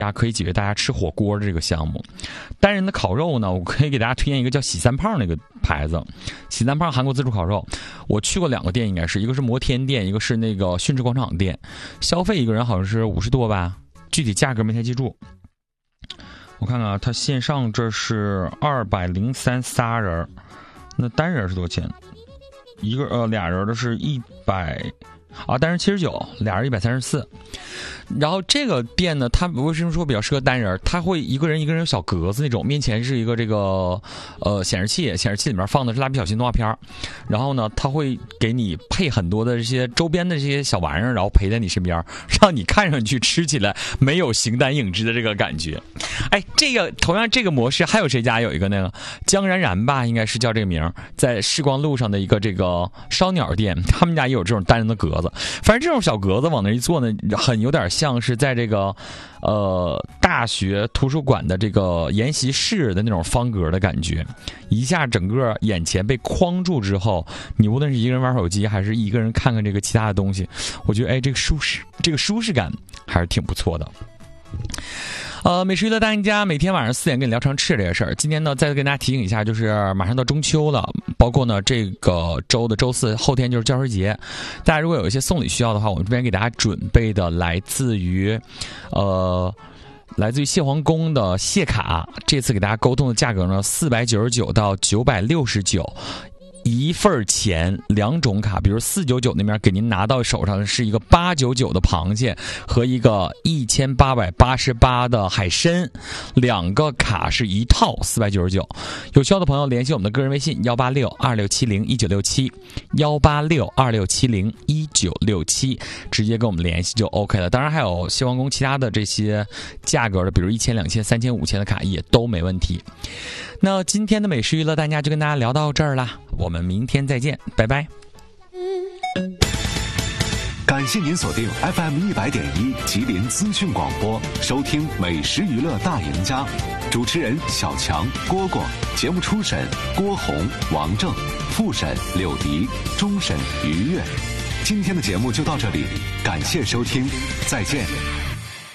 大家可以解决大家吃火锅的这个项目。单人的烤肉呢，我可以给大家推荐一个叫喜三胖那个牌子，喜三胖韩国自助烤肉，我去过2个店，应该是一个是摩天店，一个是那个训斥广场店，消费一个人好像是50多吧，具体价格没太记住。我看看它线上这是203仨人，那单人是多少钱？一个俩人的是100啊，单人79，俩人134。然后这个店呢，它为什么说比较适合单人？它会一个人有小格子那种，面前是一个这个显示器里面放的是蜡笔小新动画片，然后呢，它会给你配很多的这些周边的这些小玩意儿，然后陪在你身边，让你看上去吃起来没有形单影只的这个感觉。哎，这个同样这个模式还有谁家有一个那个江然然吧，应该是叫这个名，在世光路上的一个这个烧鸟店，他们家也有这种单人的格子。反正这种小格子往那一坐呢，很有点像是在这个大学图书馆的这个研习室的那种方格的感觉，一下整个眼前被框住之后，你无论是一个人玩手机还是一个人看看这个其他的东西，我觉得这个舒适感还是挺不错的。美食娱乐大家每天晚上4点跟你聊成吃这个事儿。今天呢，再跟大家提醒一下，就是马上到中秋了，包括呢这个周的周4，后天就是教师节。大家如果有一些送礼需要的话，我们这边给大家准备的来自于蟹黄宫的蟹卡，这次给大家沟通的价格呢499到969。一份钱2种卡，比如499那边给您拿到手上是一个899的螃蟹和一个1888的海参，2个卡是一套499。有需要的朋友联系我们的个人微信18626701967 18626701967，直接跟我们联系就 OK 了。当然还有蟹黄宫其他的这些价格的，比如1000、2000、3000、5000的卡也都没问题。那今天的美食娱乐大家就跟大家聊到这儿啦，我们明天再见，拜拜。 感谢您锁定 FM100.1 吉林资讯广播，收听美食娱乐大赢家。主持人小强、蝈蝈，节目初审郭红、王正，复审柳迪，终审于越。今天的节目就到这里，感谢收听，再见。